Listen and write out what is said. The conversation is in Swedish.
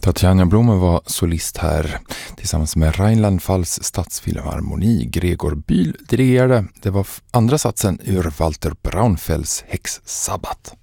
Tatjana Blommer var solist här tillsammans med Rheinland-Pfalz stadsfilharmoni. Gregor Bühl dirigerade. Det var andra satsen ur Walter Braunfels Häxsabbat.